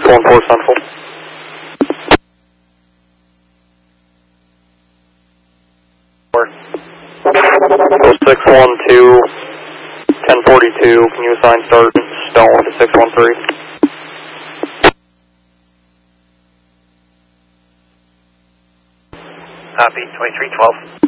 614 Central. 612, 1042, can you assign Sergeant Stone to 613? Copy, 2312.